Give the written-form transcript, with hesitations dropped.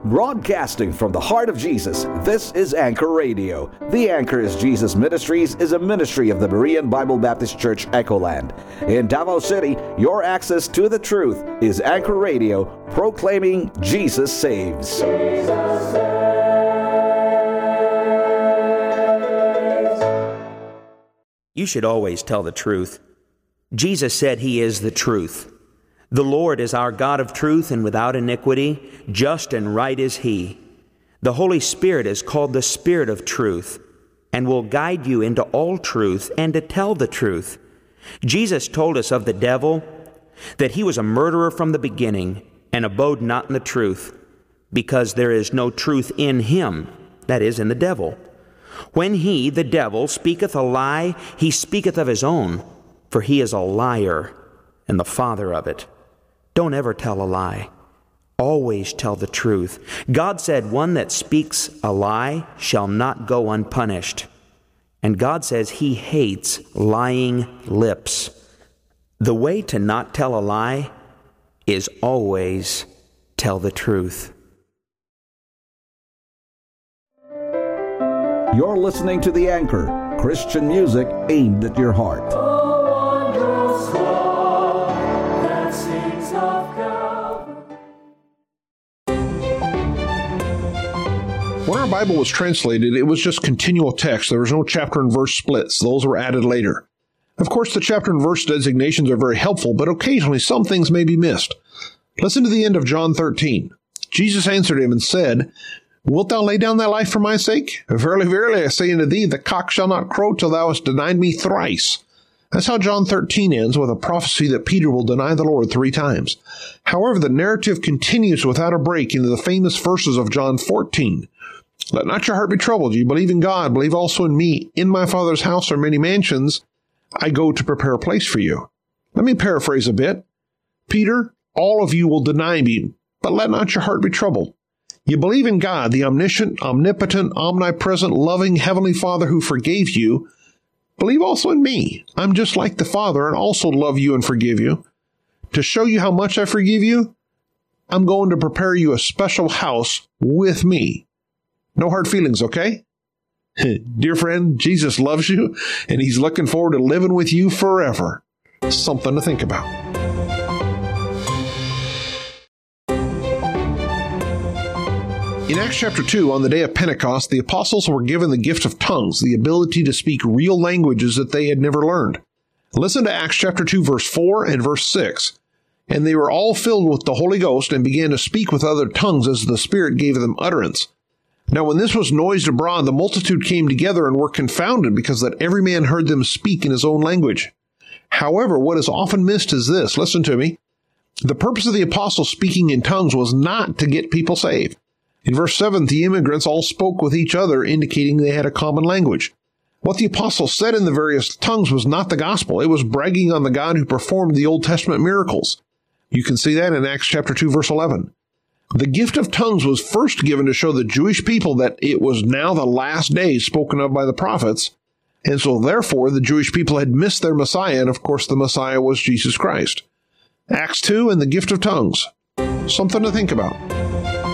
Broadcasting from the heart of Jesus, this is Anchor Radio. The Anchor is Jesus Ministries is a ministry of the Berean Bible Baptist Church, Echoland. In Davao City, your access to the truth is Anchor Radio, proclaiming Jesus saves. Jesus saves. You should always tell the truth. Jesus said He is the truth. The Lord is our God of truth and without iniquity, just and right is He. The Holy Spirit is called the Spirit of truth and will guide you into all truth and to tell the truth. Jesus told us of the devil that he was a murderer from the beginning and abode not in the truth, because there is no truth in him, that is, in the devil. When he, the devil, speaketh a lie, he speaketh of his own, for he is a liar and the father of it. Don't ever tell a lie. Always tell the truth. God said one that speaks a lie shall not go unpunished. And God says He hates lying lips. The way to not tell a lie is always tell the truth. You're listening to The Anchor, Christian music aimed at your heart. When our Bible was translated, it was just continual text. There was no chapter and verse splits. Those were added later. Of course, the chapter and verse designations are very helpful, but occasionally some things may be missed. Listen to the end of John 13. Jesus answered him and said, Wilt thou lay down thy life for my sake? Verily, verily, I say unto thee, the cock shall not crow till thou hast denied me thrice. That's how John 13 ends, with a prophecy that Peter will deny the Lord 3 times. However, the narrative continues without a break into the famous verses of John 14. Let not your heart be troubled. You believe in God, believe also in me. In my Father's house are many mansions. I go to prepare a place for you. Let me paraphrase a bit. Peter, all of you will deny me, but let not your heart be troubled. You believe in God, the omniscient, omnipotent, omnipresent, loving Heavenly Father who forgave you. Believe also in me. I'm just like the Father and also love you and forgive you. To show you how much I forgive you, I'm going to prepare you a special house with me. No hard feelings, okay? Dear friend, Jesus loves you, and He's looking forward to living with you forever. Something to think about. In Acts chapter 2, on the day of Pentecost, the apostles were given the gift of tongues, the ability to speak real languages that they had never learned. Listen to Acts chapter 2, verse 4 and verse 6. And they were all filled with the Holy Ghost and began to speak with other tongues as the Spirit gave them utterance. Now when this was noised abroad, the multitude came together and were confounded, because that every man heard them speak in his own language. However, what is often missed is this. Listen to me. The purpose of the apostles speaking in tongues was not to get people saved. In verse 7, the immigrants all spoke with each other, indicating they had a common language. What the apostles said in the various tongues was not the gospel. It was bragging on the God who performed the Old Testament miracles. You can see that in Acts chapter 2, verse 11. The gift of tongues was first given to show the Jewish people that it was now the last days spoken of by the prophets, and so therefore the Jewish people had missed their Messiah, and of course the Messiah was Jesus Christ. Acts 2 and the gift of tongues. Something to think about.